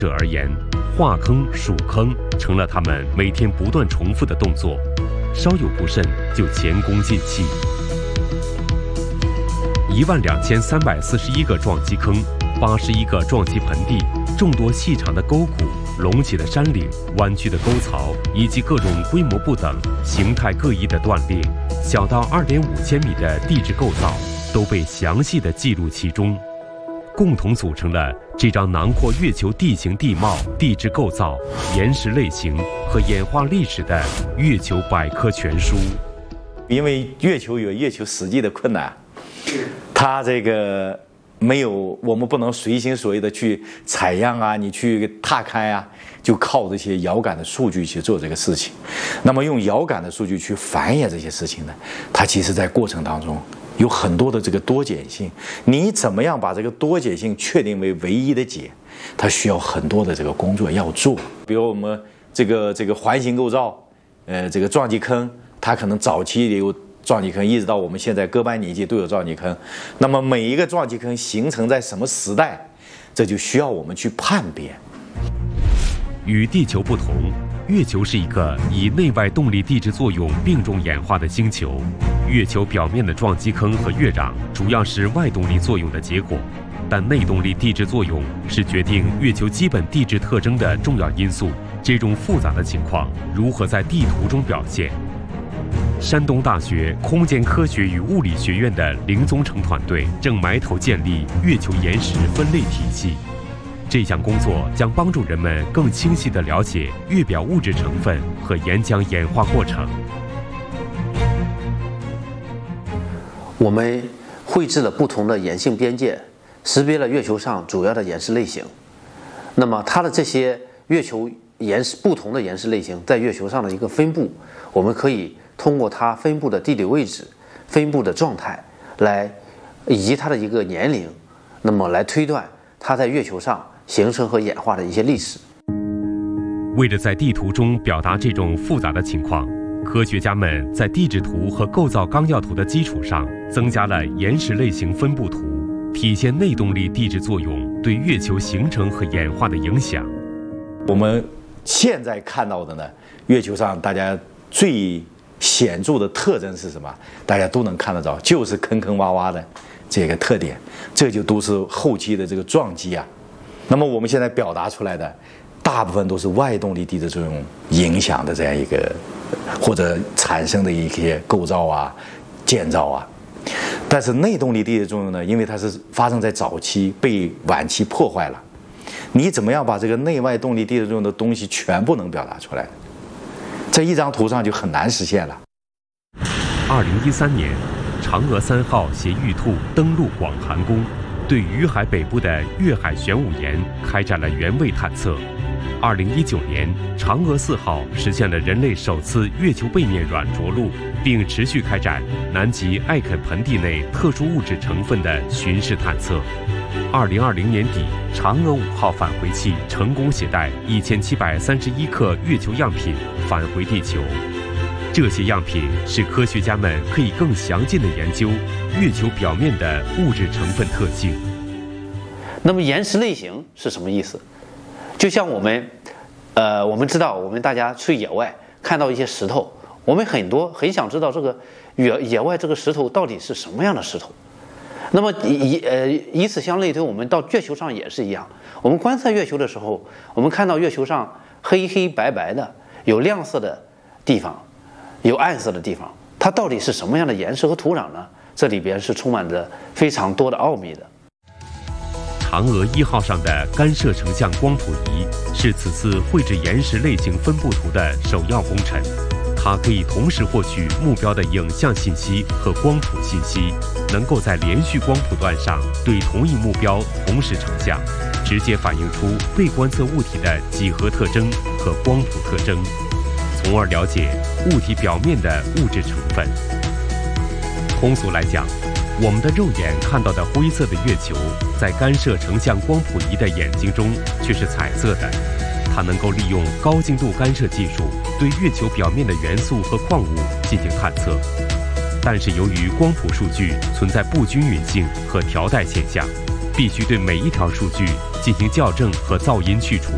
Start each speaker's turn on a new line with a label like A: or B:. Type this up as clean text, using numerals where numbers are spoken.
A: 者而言，画坑、数坑成了他们每天不断重复的动作，稍有不慎就前功尽弃。12341个撞击坑，81个撞击盆地，众多细长的沟谷、隆起的山岭、弯曲的沟槽，以及各种规模不等、形态各异的断裂，小到2.5千米的地质构造，都被详细地记录其中，共同组成了这张囊括月球地形地貌、地质构造、岩石类型和演化历史的月球百科全书。
B: 因为月球有月球实际的困难，它这个没有，我们不能随心所欲的去采样啊，你去踏勘啊，就靠这些遥感的数据去做这个事情。那么用遥感的数据去繁衍这些事情呢，它其实在过程当中有很多的这个多解性。你怎么样把这个多解性确定为唯一的解，它需要很多的这个工作要做。比如我们这个环形构造，这个撞击坑，它可能早期也有撞击坑，一直到我们现在哥白尼纪都有撞击坑。那么每一个撞击坑形成在什么时代，这就需要我们去判别。
A: 与地球不同，月球是一个以内外动力地质作用并重演化的星球。月球表面的撞击坑和月壤主要是外动力作用的结果，但内动力地质作用是决定月球基本地质特征的重要因素。这种复杂的情况如何在地图中表现？山东大学空间科学与物理学院的林宗成团队正埋头建立月球岩石分类体系。这项工作将帮助人们更清晰地了解月表物质成分和岩浆演化过程。
C: 我们绘制了不同的岩性边界，识别了月球上主要的岩石类型。那么它的这些月球岩石不同的岩石类型在月球上的一个分布，我们可以通过它分布的地理位置、分布的状态以及它的一个年龄，那么来推断它在月球上形成和演化的一些历史。
A: 为了在地图中表达这种复杂的情况，科学家们在地质图和构造纲要图的基础上，增加了岩石类型分布图，体现内动力地质作用对月球形成和演化的影响。
B: 我们现在看到的呢，月球上大家最显著的特征是什么？大家都能看得着，就是坑坑洼洼的这个特点，这就都是后期的这个撞击啊。那么我们现在表达出来的大部分都是外动力地质作用影响的这样一个或者产生的一些构造啊、建造啊。但是内动力地质作用呢，因为它是发生在早期，被晚期破坏了。你怎么样把这个内外动力地质作用的东西全部能表达出来？这一张图上就很难实现了。
A: 2013年，嫦娥3号携玉兔登陆广寒宫，对余海北部的月海玄武岩开展了原位探测。2019年，嫦娥4号实现了人类首次月球背面软着陆，并持续开展南极艾肯盆地内特殊物质成分的巡视探测。2020年底，嫦娥5号返回器成功携带1731克月球样品返回地球。这些样品使科学家们可以更详尽地研究月球表面的物质成分特性。
C: 那么岩石类型是什么意思？就像我们知道，我们大家去野外看到一些石头，我们很想知道这个野外这个石头到底是什么样的石头。那么以此相类推，我们到月球上也是一样。我们观测月球的时候，我们看到月球上黑黑白白的，有亮色的地方，有暗色的地方，它到底是什么样的岩石和土壤呢？这里边是充满着非常多的奥秘的。
A: 嫦娥1号上的干涉成像光谱仪是此次绘制岩石类型分布图的首要工程。它可以同时获取目标的影像信息和光谱信息，能够在连续光谱段上对同一目标同时成像，直接反映出被观测物体的几何特征和光谱特征，从而了解物体表面的物质成分。通俗来讲，我们的肉眼看到的灰色的月球，在干涉成像光谱仪的眼睛中却是彩色的。它能够利用高精度干涉技术对月球表面的元素和矿物进行探测，但是由于光谱数据存在不均匀性和调带现象，必须对每一条数据进行校正和噪音去除。